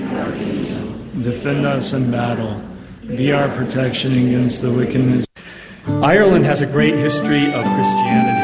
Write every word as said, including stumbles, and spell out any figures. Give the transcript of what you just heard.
Defend us in battle. Be our protection against the wickedness. Ireland has a great history of Christianity.